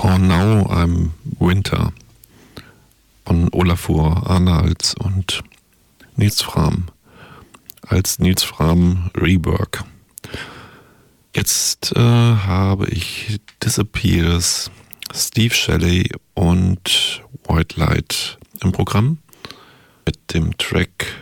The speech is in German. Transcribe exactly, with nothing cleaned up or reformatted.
For Now I'm Winter von Olafur Arnalds und Nils Frahm als Nils Frahm Rework. Jetzt äh, habe ich Disappears, Steve Shelley und White Light im Programm mit dem Track